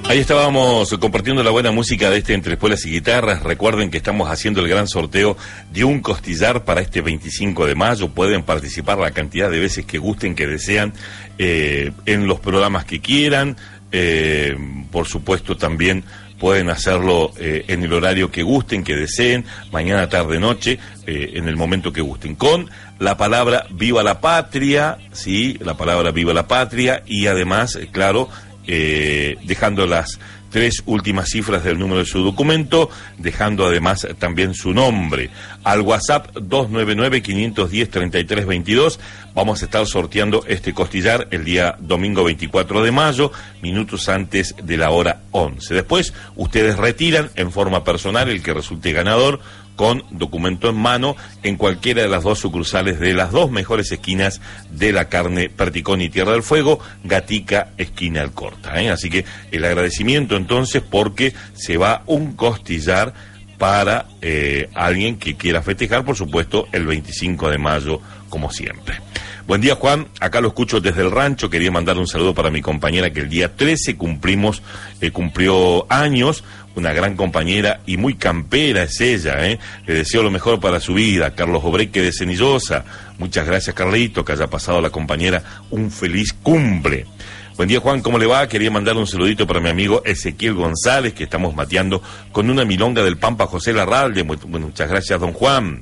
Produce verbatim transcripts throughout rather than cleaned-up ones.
Ahí estábamos compartiendo la buena música de este Entre Espuelas y Guitarras. Recuerden que estamos haciendo el gran sorteo de un costillar para este veinticinco de mayo. Pueden participar la cantidad de veces que gusten, que desean, eh, en los programas que quieran. Eh, por supuesto, también pueden hacerlo eh, en el horario que gusten, que deseen, mañana, tarde, noche, eh, en el momento que gusten, con la palabra Viva la Patria, sí, la palabra Viva la Patria, y además, eh, claro, Eh, dejando las tres últimas cifras del número de su documento, dejando además también su nombre. Al WhatsApp dos nueve nueve, cinco uno cero, tres tres dos dos vamos a estar sorteando este costillar el día domingo veinticuatro de mayo, minutos antes de la hora once. Después ustedes retiran en forma personal el que resulte ganador, con documento en mano, en cualquiera de las dos sucursales de las dos mejores esquinas de la carne Perticón y Tierra del Fuego, Gatica, esquina Alcorta, ¿eh? Así que el agradecimiento entonces, porque se va un costillar para eh, alguien que quiera festejar, por supuesto, el veinticinco de mayo, como siempre. Buen día, Juan, acá lo escucho desde el rancho. Quería mandar un saludo para mi compañera que el día trece cumplimos, eh, cumplió años, una gran compañera y muy campera es ella, ¿eh? Le deseo lo mejor para su vida, Carlos Obreque de Cenillosa. Muchas gracias, Carlito, que haya pasado la compañera un feliz cumple. Buen día, Juan, ¿cómo le va? Quería mandar un saludito para mi amigo Ezequiel González, que estamos mateando con una milonga del Pampa José Larralde. Muchas gracias, don Juan.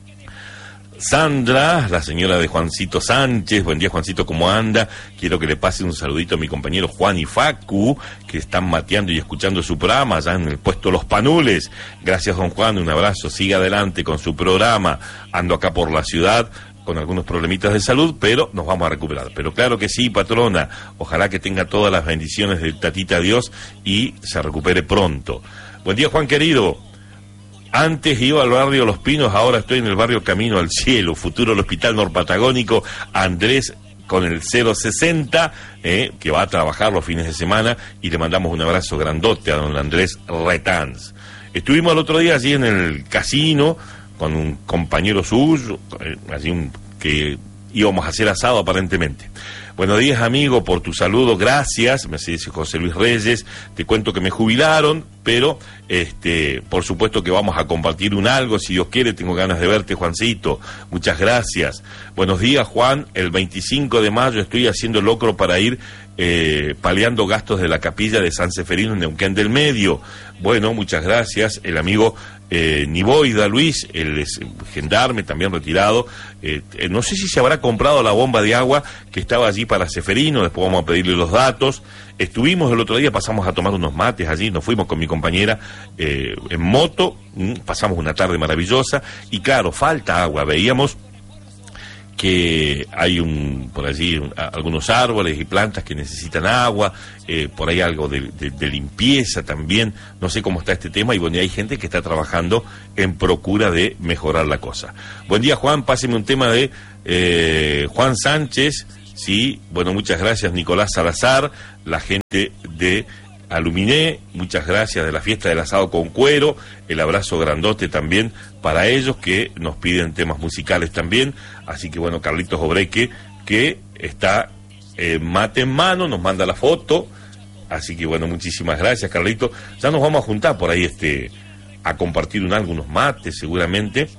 Sandra, la señora de Juancito Sánchez. Buen día, Juancito, ¿cómo anda? Quiero que le pase un saludito a mi compañero Juan y Facu, que están mateando y escuchando su programa allá en el puesto Los Panules. Gracias, don Juan, un abrazo, siga adelante con su programa. Ando acá por la ciudad con algunos problemitas de salud, pero nos vamos a recuperar. Pero claro que sí, patrona, ojalá que tenga todas las bendiciones de Tatita Dios y se recupere pronto. Buen día, Juan querido. Antes iba al barrio Los Pinos, ahora estoy en el barrio Camino al Cielo, futuro el Hospital Norpatagónico. Andrés con el cero sesenta, eh, que va a trabajar los fines de semana, y le mandamos un abrazo grandote a don Andrés Retanz. Estuvimos el otro día allí en el casino con un compañero suyo, eh, allí un, que íbamos a hacer asado aparentemente. Buenos días, amigo, por tu saludo, gracias, me dice José Luis Reyes. Te cuento que me jubilaron, pero este, por supuesto que vamos a compartir un algo, si Dios quiere. Tengo ganas de verte, Juancito, muchas gracias. Buenos días, Juan, el veinticinco de mayo estoy haciendo locro para ir eh, paliando gastos de la capilla de San Seferino en Neuquén del Medio. Bueno, muchas gracias, el amigo eh, Niboida Luis, el gendarme también retirado. Eh, eh, no sé si se habrá comprado la bomba de agua que estaba allí para Seferino, después vamos a pedirle los datos. Estuvimos el otro día, pasamos a tomar unos mates allí, nos fuimos con mi compañera eh, en moto, pasamos una tarde maravillosa, y claro, falta agua, veíamos que hay un por allí un, a, algunos árboles y plantas que necesitan agua, eh, por ahí algo de, de, de limpieza también, no sé cómo está este tema, y bueno, hay gente que está trabajando en procura de mejorar la cosa. Buen día, Juan, páseme un tema de eh, Juan Sánchez. Sí, bueno, muchas gracias, Nicolás Salazar, la gente de Aluminé, muchas gracias, de la fiesta del asado con cuero, el abrazo grandote también para ellos, que nos piden temas musicales también. Así que bueno, Carlitos Obreque, que está eh, mate en mano, nos manda la foto, así que bueno, muchísimas gracias, Carlitos. Ya nos vamos a juntar por ahí este a compartir un, algunos mates seguramente,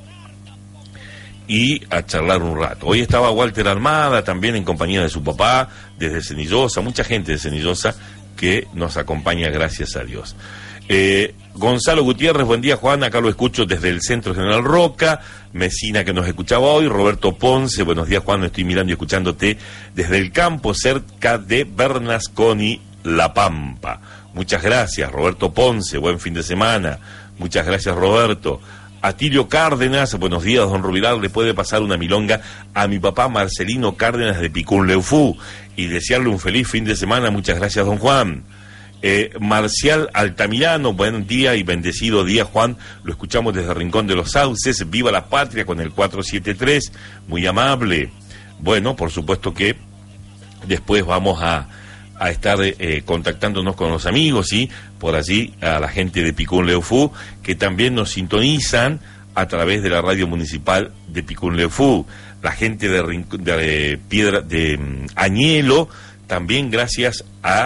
y a charlar un rato. Hoy estaba Walter Armada también en compañía de su papá, desde Cenillosa, mucha gente de Cenillosa que nos acompaña, gracias a Dios. Eh, Gonzalo Gutiérrez, buen día, Juan, acá lo escucho desde el Centro General Roca. Mesina, que nos escuchaba hoy. Roberto Ponce, buenos días, Juan, estoy mirando y escuchándote desde el campo cerca de Bernasconi, La Pampa. Muchas gracias, Roberto Ponce, buen fin de semana. Muchas gracias, Roberto. Atilio Cárdenas, buenos días, don Rubilar, le puede pasar una milonga a mi papá Marcelino Cárdenas de Picún Leufú y desearle un feliz fin de semana. Muchas gracias, don Juan. Eh, Marcial Altamirano, buen día y bendecido día, Juan, lo escuchamos desde Rincón de los Sauces. Viva la patria con el cuatro siete tres, muy amable. Bueno, por supuesto que después vamos a a estar eh, contactándonos con los amigos, ¿sí? Por allí, a la gente de Picún Leufú, que también nos sintonizan a través de la radio municipal de Picún Leufú. La gente de, de, de Piedra, de um, Añelo, también gracias a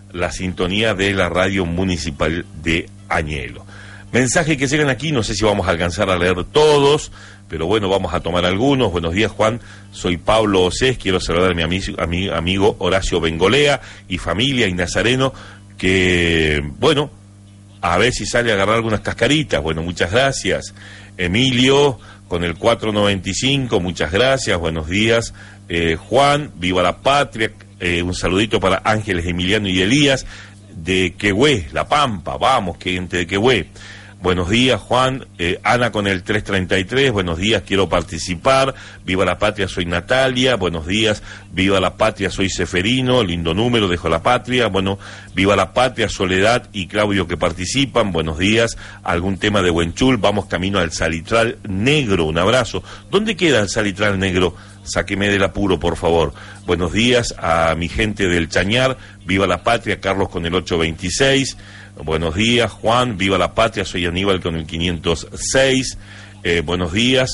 la sintonía de la radio municipal de Añelo. Mensajes que llegan aquí, no sé si vamos a alcanzar a leer todos, pero bueno, vamos a tomar algunos. Buenos días, Juan, soy Pablo Océs, quiero saludar a mi, ami a mi amigo Horacio Bengolea y familia y Nazareno, que, bueno, a ver si sale a agarrar algunas cascaritas. Bueno, muchas gracias. Emilio, con el cuatro noventa y cinco, muchas gracias, buenos días. Eh, Juan, viva la patria, eh, un saludito para Ángeles, Emiliano y Elías, de Quehue, La Pampa, vamos, que gente de Quehue. Buenos días, Juan. Eh, Ana con el tres treinta y tres, buenos días, quiero participar. Viva la patria, soy Natalia. Buenos días, viva la patria, soy Seferino. Lindo número, dejo la patria. Bueno, viva la patria, Soledad y Claudio que participan. Buenos días, algún tema de Huenchul. Vamos camino al Salitral Negro. Un abrazo. ¿Dónde queda el Salitral Negro? Sáqueme del apuro, por favor. Buenos días a mi gente del Chañar. Viva la patria, Carlos con el ocho veintiséis. Buenos días, Juan, viva la patria, soy Aníbal con el quinientos seis, eh, buenos días,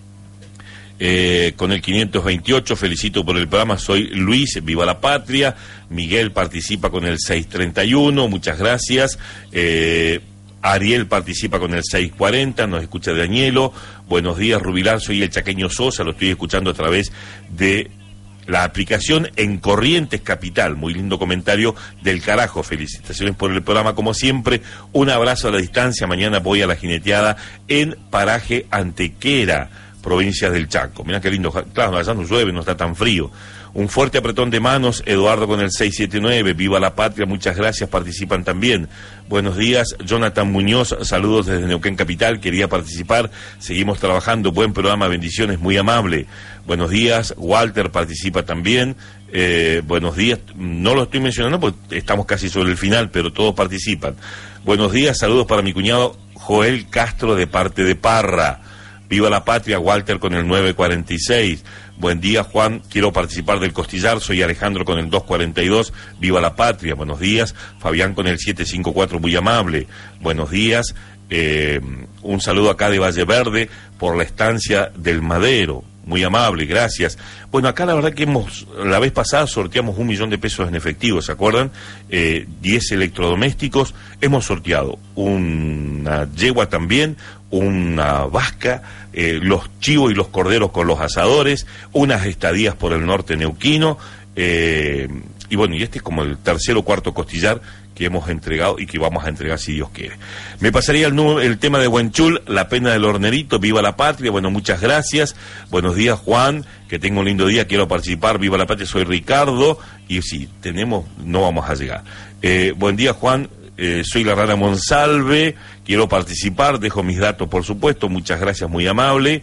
eh, con el quinientos veintiocho, felicito por el programa, soy Luis, viva la patria, Miguel participa con el seiscientos treinta y uno, muchas gracias, eh, Ariel participa con el seiscientos cuarenta, nos escucha de Añelo, buenos días, Rubilar, soy el chaqueño Sosa, lo estoy escuchando a través de la aplicación en Corrientes Capital. Muy lindo comentario del carajo. Felicitaciones por el programa, como siempre. Un abrazo a la distancia. Mañana voy a la jineteada en Paraje Antequera, provincia del Chaco. Mirá qué lindo. Claro, allá no llueve, no está tan frío. Un fuerte apretón de manos, Eduardo con el seiscientos setenta y nueve, viva la patria, muchas gracias, participan también. Buenos días, Jonathan Muñoz, saludos desde Neuquén Capital, quería participar, seguimos trabajando, buen programa, bendiciones, muy amable. Buenos días, Walter participa también, eh, buenos días, no lo estoy mencionando porque estamos casi sobre el final, pero todos participan. Buenos días, saludos para mi cuñado Joel Castro de parte de Parra. Viva la patria, Walter con el nueve cuarenta y seis. Buen día, Juan, quiero participar del costillar, soy Alejandro con el dos cuarenta y dos. Viva la patria, buenos días. Fabián con el siete cincuenta y cuatro, muy amable. Buenos días, eh, un saludo acá de Valle Verde por la estancia del Madero. Muy amable, gracias. Bueno, acá la verdad que hemos, la vez pasada sorteamos un millón de pesos en efectivo, ¿se acuerdan? Eh, diez electrodomésticos, hemos sorteado una yegua también, una vasca, eh, los chivos y los corderos con los asadores, unas estadías por el norte neuquino, eh, y bueno, y este es como el tercer o cuarto costillar que hemos entregado y que vamos a entregar si Dios quiere. Me pasaría el, el tema de Huenchul, la pena del hornerito, viva la patria, bueno, muchas gracias, buenos días, Juan, que tenga un lindo día, quiero participar, viva la patria, soy Ricardo, y si tenemos, no vamos a llegar. Eh, buen día, Juan, eh, soy la Rara Monsalve, quiero participar, dejo mis datos, por supuesto, muchas gracias, muy amable.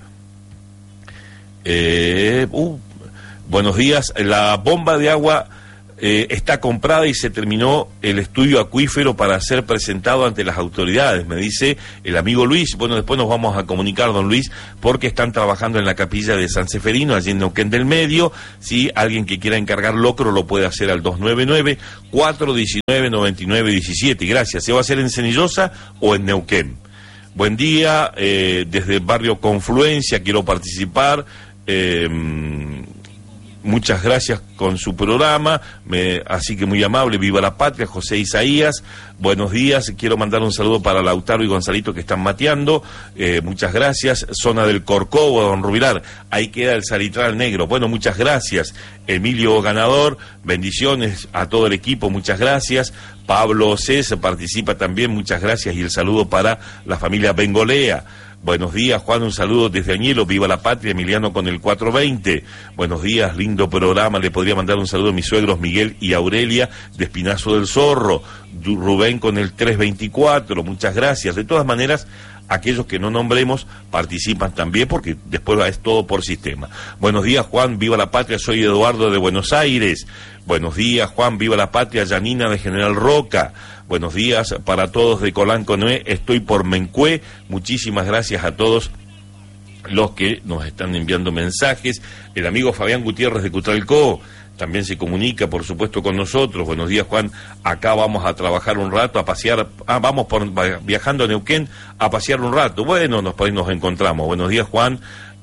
Eh, uh, buenos días, la bomba de agua Eh, está comprada y se terminó el estudio acuífero para ser presentado ante las autoridades, me dice el amigo Luis. Bueno, después nos vamos a comunicar, don Luis, porque están trabajando en la capilla de San Seferino, allí en Neuquén del Medio. Si alguien que quiera encargar locro lo puede hacer al dos nueve nueve, cuatro uno nueve, nueve nueve uno siete. Gracias. ¿Se va a hacer en Cenillosa o en Neuquén? Buen día, eh, desde el barrio Confluencia quiero participar. Eh, Muchas gracias con su programa, me, así que muy amable, viva la patria, José Isaías, buenos días, quiero mandar un saludo para Lautaro y Gonzalito que están mateando, eh, muchas gracias, zona del Corcovo, don Rubilar, ahí queda el Salitral Negro, bueno, muchas gracias, Emilio Ganador, bendiciones a todo el equipo, muchas gracias, Pablo César participa también, muchas gracias, y el saludo para la familia Bengolea. Buenos días, Juan, un saludo desde Añelo, viva la patria, Emiliano con el cuatro veinte. Buenos días, lindo programa, le podría mandar un saludo a mis suegros Miguel y Aurelia de Espinazo del Zorro, Rubén con el tres veinticuatro, muchas gracias. De todas maneras, aquellos que no nombremos participan también porque después es todo por sistema. Buenos días, Juan, viva la patria, soy Eduardo de Buenos Aires. Buenos días, Juan, viva la patria, Yanina de General Roca. Buenos días para todos de Colanco Noé, estoy por Mencué, muchísimas gracias a todos los que nos están enviando mensajes. El amigo Fabián Gutiérrez de Cutralcó también se comunica, por supuesto, con nosotros. Buenos días, Juan, acá vamos a trabajar un rato, a pasear, ah, vamos por, viajando a Neuquén a pasear un rato. Bueno, nos, nos encontramos. Buenos días, Juan,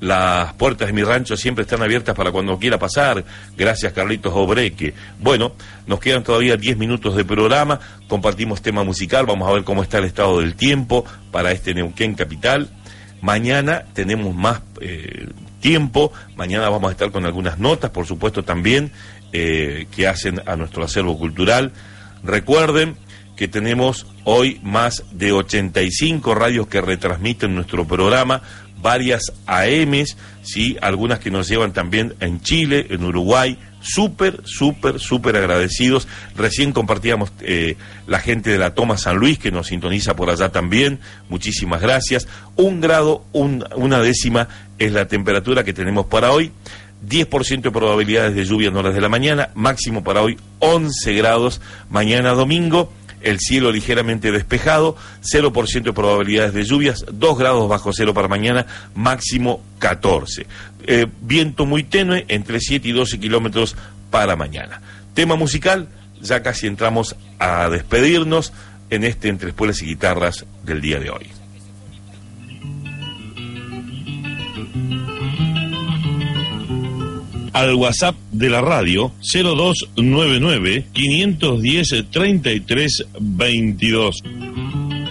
Las puertas de mi rancho siempre están abiertas para cuando quiera pasar. Gracias, Carlitos Obreque. Bueno, nos quedan todavía diez minutos de programa. Compartimos tema musical. Vamos a ver cómo está el estado del tiempo para este Neuquén Capital. Mañana tenemos más eh, tiempo. Mañana vamos a estar con algunas notas, por supuesto, también, eh, que hacen a nuestro acervo cultural. Recuerden que tenemos hoy más de ochenta y cinco radios que retransmiten nuestro programa, varias A Ms, ¿sí? Algunas que nos llevan también en Chile, en Uruguay, súper, súper, súper agradecidos. Recién compartíamos eh, la gente de la Toma San Luis, que nos sintoniza por allá también, muchísimas gracias. Un grado, un, una décima es la temperatura que tenemos para hoy. diez por ciento de probabilidades de lluvia en horas de la mañana, máximo para hoy once grados, mañana domingo, el cielo ligeramente despejado, cero por ciento de probabilidades de lluvias, dos grados bajo cero para mañana, máximo catorce. Eh, viento muy tenue, entre siete y doce kilómetros para mañana. Tema musical, ya casi entramos a despedirnos en este Entre Espuelas y Guitarras del día de hoy. Al WhatsApp de la radio cero dos nueve nueve, quinientos diez, treinta y tres veintidós.